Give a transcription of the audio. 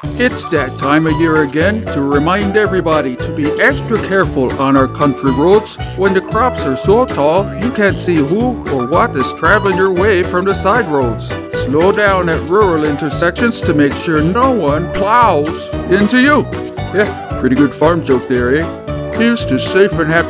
It's that time of year again to remind everybody to be extra careful on our country roads when the crops are so tall you can't see who or what is traveling your way from the side roads. Slow down at rural intersections to make sure no one plows into you. Yeah, pretty good farm joke there, eh? Here's to safe and happy